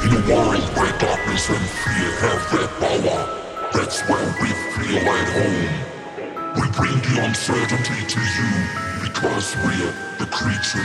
In a world where darkness and fear have their power, that's where we feel at home. We bring the uncertainty to you because we're the creatures